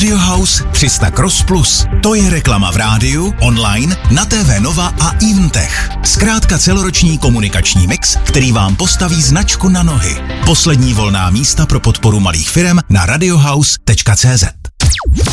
Radio House 300 Cross Plus. To je reklama v rádiu, online, na TV Nova a Eventech. Zkrátka celoroční komunikační mix, který vám postaví značku na nohy. Poslední volná místa pro podporu malých firem na radiohouse.cz.